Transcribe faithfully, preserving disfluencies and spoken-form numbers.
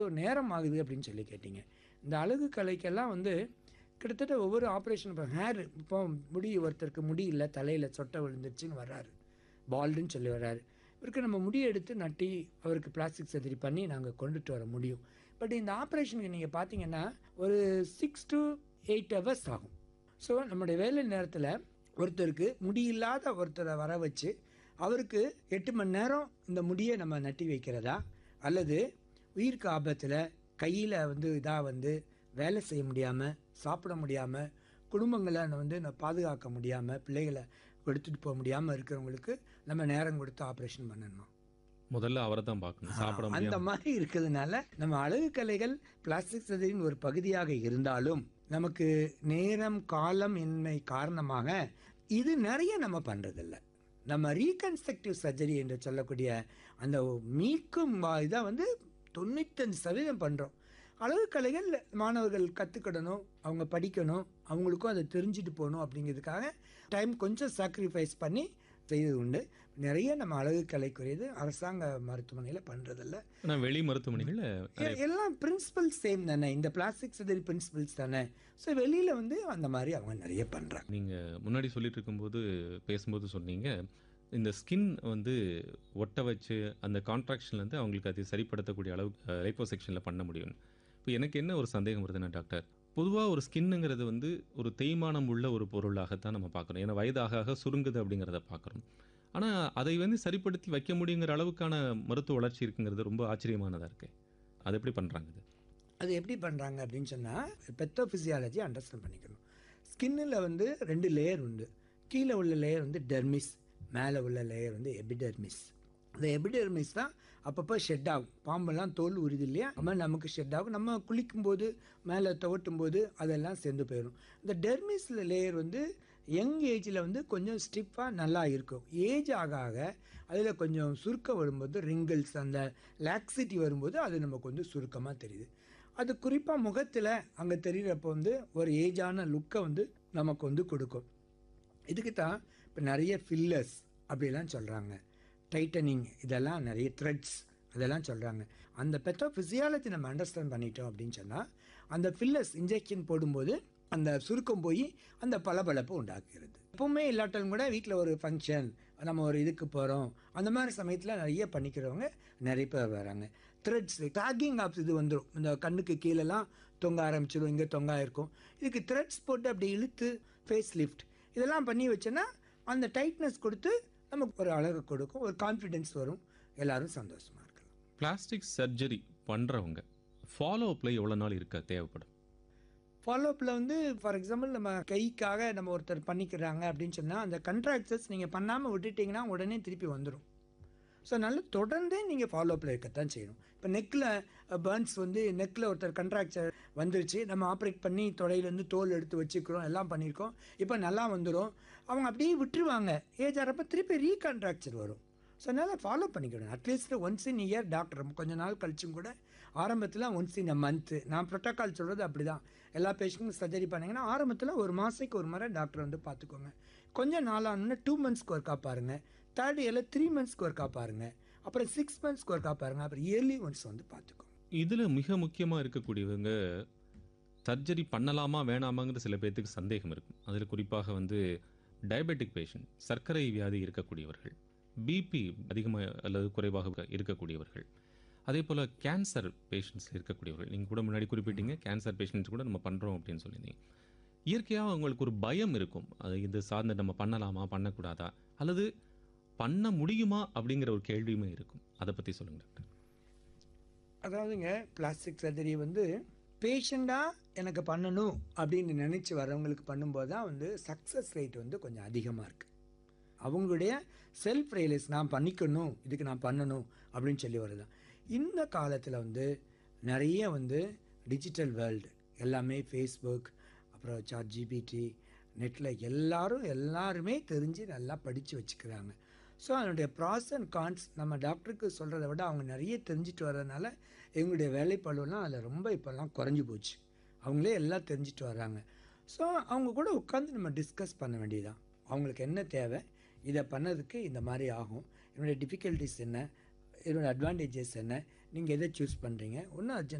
நேரம் ஆகுது அப்படின்னு சொல்லி கேட்டீங்க. இந்த அழகு கலைக்கெல்லாம் வந்து கிட்டத்தட்ட ஒவ்வொரு ஆப்ரேஷன் இப்போ ஹேர் இப்போ முடி ஒருத்தருக்கு முடி இல்லை தலையில் சொட்டை விழுந்துருச்சுன்னு வர்றாரு, பால்டுன்னு சொல்லி வர்றாரு. இவருக்கு நம்ம முடியை எடுத்து நட்டி அவருக்கு பிளாஸ்டிக் சர்ஜரி பண்ணி நாங்கள் கொண்டுட்டு வர முடியும். பட் இந்த ஆப்ரேஷனுக்கு நீங்கள் பார்த்தீங்கன்னா ஒரு சிக்ஸ் டு எயிட் ஹவர்ஸ் ஆகும். ஸோ நம்முடைய வேலை நேரத்தில் ஒருத்தருக்கு முடியில்லாத ஒருத்தரை வர வச்சு அவருக்கு எட்டு மணி நேரம் இந்த முடியை நம்ம நட்டி வைக்கிறதா, அல்லது உயிருக்கு ஆபத்தில் கையில் வந்து இதாக வந்து வேலை செய்ய முடியாமல் சாப்பிட முடியாமல் குடும்பங்களை வந்து நான் பாதுகாக்க முடியாமல் பிள்ளைகளை எடுத்துகிட்டு போக முடியாமல் இருக்கிறவங்களுக்கு நம்ம நேரம் கொடுத்து ஆப்ரேஷன் பண்ணணும். முதல்ல அவரை தான் பார்க்கணும், சாப்பிட அந்த முடியாம. மாதிரி இருக்கிறதுனால நம்ம அழகு கலைகள் பிளாஸ்டிக் சர்ஜரியின் ஒரு பகுதியாக இருந்தாலும் நமக்கு நேரம் காலம் இன்மை காரணமாக இது நிறைய நம்ம பண்ணுறதில்ல. நம்ம ரீகன்ஸ்ட்ரக்டிவ் சர்ஜரி என்று சொல்லக்கூடிய அந்த மீட்கும் இதை வந்து தொண்ணூத்தஞ்சு சதவீதம் பண்ணுறோம். அழகு கலைகள் மாணவர்கள் கற்றுக்கிடணும், அவங்க படிக்கணும், அவங்களுக்கும் அதை தெரிஞ்சுட்டு போகணும் அப்படிங்கிறதுக்காக டைம் கொஞ்சம் சாக்ரிஃபைஸ் பண்ணி செய்வது உண்டு. நிறைய நம்ம அழகு கலைக்குரியது அரசாங்க மருத்துவமனையில் பண்ணுறதில்ல. ஆனால் வெளி மருத்துவமனைகளில் எல்லாம் பிரின்சிபல் சேம் தானே, இந்த பிளாஸ்டிக் சர்ஜரி பிரின்சிபல்ஸ் தானே. ஸோ வெளியில் வந்து அந்த மாதிரி அவங்க நிறைய பண்ணுறாங்க. நீங்கள் முன்னாடி சொல்லிட்டு இருக்கும்போது பேசும்போது சொன்னீங்க, இந்த ஸ்கின் வந்து ஒட்ட வச்சு அந்த கான்ட்ராக்ஷன்லேருந்து அவங்களுக்கு அது சரிப்படுத்தக்கூடிய அளவு லைப்போசெக்ஷனில் பண்ண முடியும். இப்போ எனக்கு என்ன ஒரு சந்தேகம் வருதுன்னா டாக்டர், பொதுவாக ஒரு ஸ்கின்னுங்கிறது வந்து ஒரு தேய்மானம் உள்ள ஒரு பொருளாகத்தான் நம்ம பார்க்குறோம். ஏன்னா வயதாக ஆக சுருங்குது அப்படிங்கிறத பார்க்குறோம். ஆனால் அதை வந்து சரிப்படுத்தி வைக்க முடியுங்கிற அளவுக்கான மருத்துவ வளர்ச்சி இருக்குங்கிறது ரொம்ப ஆச்சரியமானதாக இருக்கு. அது எப்படி பண்ணுறாங்க? இது அது எப்படி பண்ணுறாங்க அப்படின்னு சொன்னால் பெத்தோஃபிசியாலஜி அண்டர்ஸ்டாண்ட் பண்ணிக்கணும். ஸ்கின்னில் வந்து ரெண்டு லேயர் உண்டு. கீழே உள்ள லேயர் வந்து டெர்மிஸ், மேலே உள்ள லேயர் வந்து எபிடெர்மிஸ். அந்த எபிடெர்மிஸ் தான் அப்பப்போ ஷெட் ஆகும். பாம்பெல்லாம் தோல் உறுதி இல்லையா, நம்ம நமக்கு ஷெட் ஆகும். நம்ம குளிக்கும்போது மேலே துவட்டும் போது அதெல்லாம் சேர்ந்து போயிடும். இந்த டெர்மிஸில் லேயர் வந்து யங் ஏஜில் வந்து கொஞ்சம் ஸ்டிஃபாக நல்லா இருக்கும். ஏஜ் ஆக ஆக அதில் கொஞ்சம் சுருக்கம் வரும்போது ரிங்கிள்ஸ் அந்த லாக்ஸிட்டி வரும்போது அது நமக்கு வந்து சுருக்கமாக தெரியுது. அது குறிப்பாக முகத்தில் அங்கே தெரிகிறப்போ வந்து ஒரு ஏஜான லுக்கை வந்து நமக்கு வந்து கொடுக்கும். இதுக்கு தான் இப்போ நிறைய ஃபில்லர்ஸ் அப்படிலாம் சொல்கிறாங்க, டைட்டனிங், இதெல்லாம் நிறைய த்ரெட்ஸ் அதெல்லாம் சொல்கிறாங்க. அந்த பெத்தோஃபிசியாலஜி நம்ம அண்டர்ஸ்டாண்ட் பண்ணிட்டோம் அப்படின்னு சொன்னால் அந்த ஃபில்லர்ஸ் இன்ஜெக்ஷன் போடும்போது அந்த சுருக்கம் போய் அந்த பளபளப்பு உண்டாக்குகிறது. எப்பவுமே இல்லாட்டாலும் கூட வீட்டில் ஒரு ஃபங்க்ஷன், நம்ம ஒரு இதுக்கு போகிறோம், அந்த மாதிரி சமயத்தில் நிறைய பண்ணிக்கிறவங்க நிறைய பேர் வராங்க. த்ரெட்ஸ் டாகிங் ஆப்ஸ் இது வந்துடும். இந்த கண்ணுக்கு கீழெல்லாம் தொங்க ஆரம்பிச்சிடும், இங்கே தொங்கா இருக்கும். இதுக்கு த்ரெட்ஸ் போட்டு அப்படி இழுத்து ஃபேஸ் லிஃப்ட் இதெல்லாம் பண்ணி வச்சோன்னா அந்த டைட்னஸ் கொடுத்து நமக்கு ஒரு அழகு கொடுக்கும், ஒரு கான்ஃபிடென்ஸ் வரும், எல்லாரும் சந்தோஷமாக இருக்கலாம். பிளாஸ்டிக் சர்ஜரி பண்ணுறவங்க ஃபாலோ அப்பில் எவ்வளோ நாள் இருக்க தேவைப்படும்? ஃபாலோ அப்பில் வந்து ஃபார் எக்ஸாம்பிள் நம்ம கைக்காக நம்ம ஒருத்தர் பண்ணிக்கிறாங்க அப்படின்னு சொன்னால் அந்த கண்ட்ராக்சர்ஸ் நீங்கள் பண்ணாமல் விட்டுட்டிங்கன்னா உடனே திருப்பி வந்துடும். ஸோ நல்லா தொடர்ந்தே நீங்கள் ஃபாலோ அப்பில் இருக்கத்தான் செய்யணும். இப்போ நெக்கில் பர்ன்ஸ் வந்து நெக்கில் ஒருத்தர் கண்ட்ராக்சர் வந்துருச்சு, நம்ம ஆப்ரேட் பண்ணி தொடையிலேருந்து தோல் எடுத்து வச்சுக்கிறோம், எல்லாம் பண்ணியிருக்கோம், இப்போ நல்லா வந்துடும். அவங்க அப்படியே விட்டுருவாங்க. ஏஜ் ஆகிறப்ப திருப்பி ரீகண்ட்ராக்சர் வரும். ஸோ அதனால் ஃபாலோ பண்ணிக்கணும். At least once in year doctor கொஞ்ச நாள் கழிச்சும் கூட ஆரம்பத்தில் ஒன்ஸ் இன் அ மந்த்து. நான் ப்ரோட்டோக்கால் சொல்கிறது அப்படி தான். எல்லா பேஷண்ட்டும் சர்ஜரி பண்ணிங்கன்னா ஆரம்பத்தில் ஒரு மாதத்துக்கு ஒரு முறை டாக்டர் வந்து பார்த்துக்கோங்க. கொஞ்சம் நாளானோன்னா டூ மந்த்ஸ்க்கு ஒர்க்கா பாருங்கள், தேர்ட் இயரில் த்ரீ மந்த்ஸ்க்கு ஒர்க்கா பாருங்கள், அப்புறம் சிக்ஸ் மந்த்ஸ்க்கு ஒர்க்கா பாருங்கள், அப்புறம் இயர்லி ஒன்ஸ் வந்து பார்த்துக்கோங்க. இதில் மிக முக்கியமாக இருக்கக்கூடியவங்க சர்ஜரி பண்ணலாமா வேணாமாங்கிற சில பேர்த்துக்கு சந்தேகம் இருக்கும். அதில் குறிப்பாக வந்து டயபெட்டிக் பேஷண்ட், சர்க்கரை வியாதி இருக்கக்கூடியவர்கள், பிபி அதிகமாக அல்லது குறைவாக இருக்கக்கூடியவர்கள், அதே போல் கேன்சர் பேஷண்ட்ஸ் இருக்கக்கூடியவர்கள். நீங்கள் கூட முன்னாடி குறிப்பிட்டீங்க கேன்சர் பேஷண்ட்ஸ் கூட நம்ம பண்ணுறோம் அப்படின்னு சொல்லியிருந்தீங்க. இயற்கையாக அவங்களுக்கு ஒரு பயம் இருக்கும், அது இது சார்ந்து நம்ம பண்ணலாமா பண்ணக்கூடாதா அல்லது பண்ண முடியுமா அப்படிங்கிற ஒரு கேள்வியுமே இருக்கும். அதை பற்றி சொல்லுங்கள் டாக்டர். அதாவதுங்க பிளாஸ்டிக் சர்ஜரி வந்து பேஷண்ட்டாக எனக்கு பண்ணணும் அப்படின்னு நினச்சி வரவங்களுக்கு பண்ணும்போது தான் வந்து சக்ஸஸ் ரேட் வந்து கொஞ்சம் அதிகமாக இருக்குது. அவங்களுடைய செல்ஃப் ரியலைஸ் நான் பண்ணிக்கணும், இதுக்கு நான் பண்ணணும் அப்படின்னு சொல்லி வருதான். இந்த காலத்தில் வந்து நிறைய வந்து டிஜிட்டல் வேர்ல்டு எல்லாமே ஃபேஸ்புக், அப்புறம் சாட் ஜிபிடி, நெட்டில் எல்லாரும் எல்லாருமே தெரிஞ்சு நல்லா படித்து வச்சுக்கிறாங்க. ஸோ அதனுடைய ப்ராஸ் அண்ட் கான்ஸ் நம்ம டாக்டருக்கு சொல்கிறத விட அவங்க நிறைய தெரிஞ்சுட்டு வர்றதுனால எங்களுடைய வேலைப்பளுவெல்லாம் அதில் ரொம்ப இப்போல்லாம் குறைஞ்சி போச்சு. அவங்களே எல்லாம் தெரிஞ்சுட்டு வர்றாங்க. ஸோ அவங்க கூட உட்காந்து நம்ம டிஸ்கஸ் பண்ண வேண்டியதுதான். அவங்களுக்கு என்ன தேவை, இதை பண்ணதுக்கு இந்த மாதிரி ஆகும், என்னுடைய டிஃபிகல்ட்டிஸ் என்ன, என்னோடய அட்வான்டேஜஸ் என்ன, நீங்கள் எதை சூஸ் பண்ணுறீங்க? ஒன்றும்